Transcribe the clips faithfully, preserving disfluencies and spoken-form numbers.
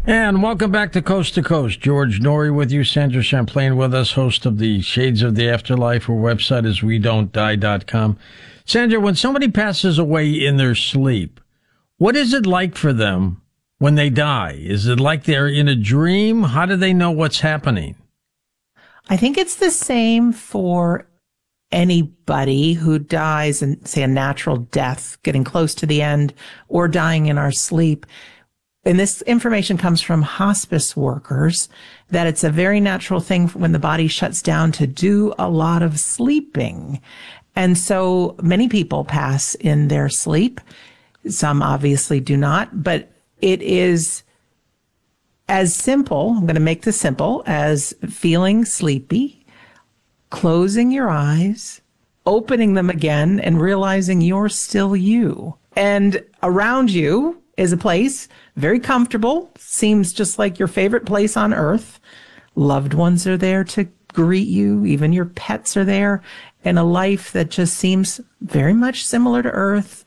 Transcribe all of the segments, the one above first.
And welcome back to Coast to Coast. George Noory with you, Sandra Champlain with us, host of the Shades of the Afterlife. Our website is we don't die dot com. Sandra, when somebody passes away in their sleep, what is it like for them when they die? Is it like they're in a dream? How do they know what's happening? I think it's the same for anybody who dies in, say, a natural death, getting close to the end, or dying in our sleep. And this information comes from hospice workers, that it's a very natural thing when the body shuts down to do a lot of sleeping. And so many people pass in their sleep. Some obviously do not, but it is as simple, I'm going to make this simple, as feeling sleepy, closing your eyes, opening them again, and realizing you're still you. And around you is a place very comfortable, seems just like your favorite place on earth. Loved ones are there to greet you. Even your pets are there. And a life that just seems very much similar to earth.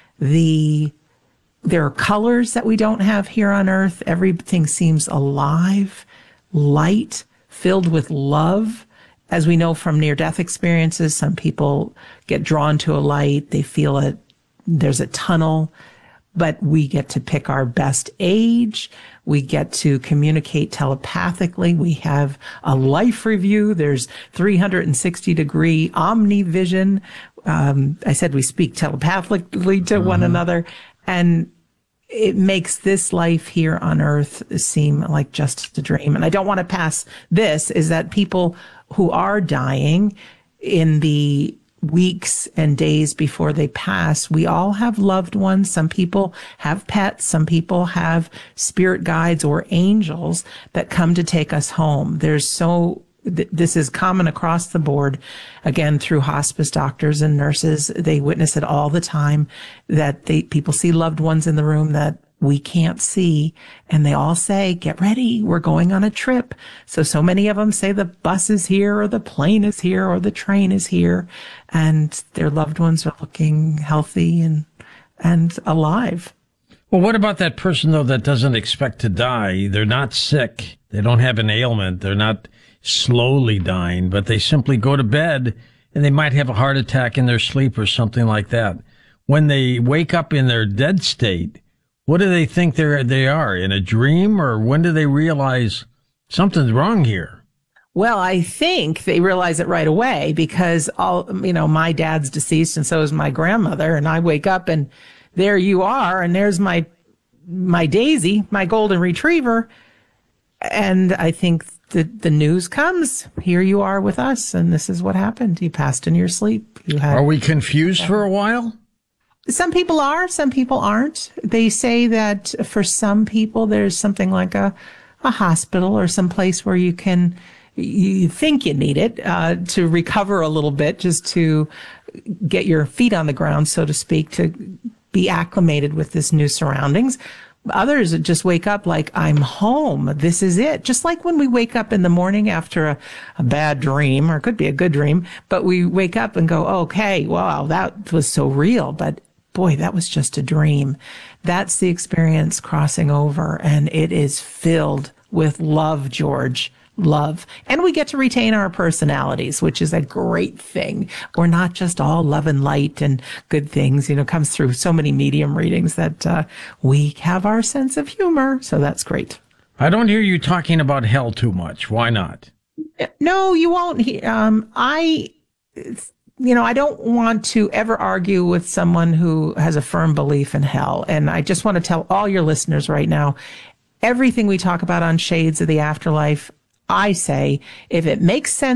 The There are colors that we don't have here on earth. Everything seems alive, light, filled with love. As we know from near-death experiences, some people get drawn to a light. They feel it. There's a tunnel. But we get to pick our best age. We get to communicate telepathically. We have a life review. There's three hundred sixty degree omnivision. Um, I said we speak telepathically to mm-hmm. one another. And it makes this life here on earth seem like just a dream. And I don't want to pass this, is that people who are dying in the weeks and days before they pass, we all have loved ones. Some people have pets. Some people have spirit guides or angels that come to take us home. There's so, th- this is common across the board. Again, through hospice doctors and nurses, they witness it all the time, that they, people see loved ones in the room that we can't see. And they all say, get ready, we're going on a trip. So, so many of them say the bus is here, or the plane is here, or the train is here. And their loved ones are looking healthy and, and alive. Well, what about that person, though, that doesn't expect to die? They're not sick. They don't have an ailment. They're not slowly dying, but they simply go to bed and they might have a heart attack in their sleep or something like that. When they wake up in their dead state, what do they think they're, they are, in a dream, or when do they realize something's wrong here? Well, I think they realize it right away, because all, you know, my dad's deceased and so is my grandmother, and I wake up and there you are, and there's my, my Daisy, my golden retriever. And I think the, the news comes, here you are with us, and this is what happened. You passed in your sleep. You had. Are we confused for a while? Some people are, some people aren't. They say that for some people, there's something like a, a hospital or some place where you can, you think you need it, uh, to recover a little bit, just to get your feet on the ground, so to speak, to be acclimated with this new surroundings. Others just wake up like, I'm home. This is it. Just like when we wake up in the morning after a, a bad dream, or it could be a good dream, but we wake up and go, okay, wow, that was so real. But boy, that was just a dream. That's the experience crossing over, and it is filled with love, George. Love. And we get to retain our personalities, which is a great thing. We're not just all love and light and good things, you know, comes through so many medium readings that uh, we have our sense of humor. So that's great. I don't hear you talking about hell too much. Why not? No, you won't. Um, I, you know, I don't want to ever argue with someone who has a firm belief in hell. And I just want to tell all your listeners right now, everything we talk about on Shades of the Afterlife, I say, if it makes sense